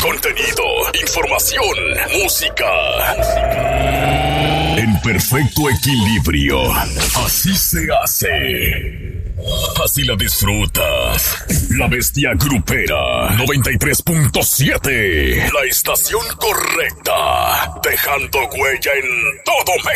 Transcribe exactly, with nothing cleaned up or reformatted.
contenido, información, música. En perfecto equilibrio. Así se hace. Así la disfrutas. La Bestia Grupera noventa y tres punto siete. La estación correcta. Dejando huella en todo México.